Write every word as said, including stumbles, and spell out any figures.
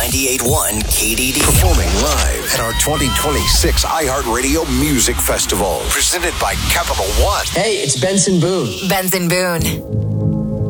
ninety-eight point one K D D. Performing live at our twenty twenty-six iHeartRadio Music Festival. Presented by Capital One. Hey, it's Benson Boone. Benson Boone.